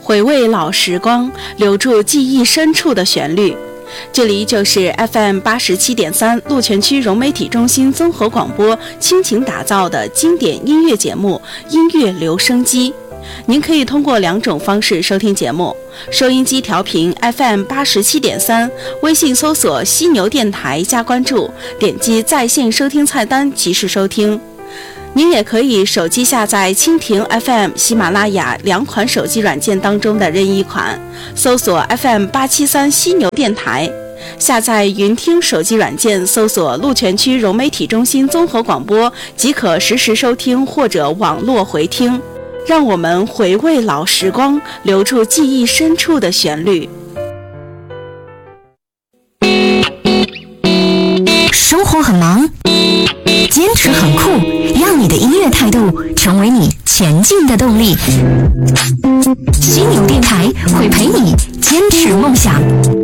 回味老时光，留住记忆深处的旋律。这里就是 FM87.3 鹿泉区融媒体中心综合广播倾情打造的经典音乐节目《音乐留声机》。您可以通过2种方式收听节目：收音机调频 FM87.3， 微信搜索犀牛电台加关注，点击在线收听菜单即时收听。您也可以手机下载蜻蜓 FM、喜马拉雅2款手机软件当中的任意款，搜索 FM873 犀牛电台，下载云听手机软件，搜索鹿泉区融媒体中心综合广播，即可实时收听或者网络回听。让我们回味老时光，留住记忆深处的旋律。 生活很忙，坚持很酷，让你的音乐态度成为你前进的动力。犀牛电台会陪你坚持梦想。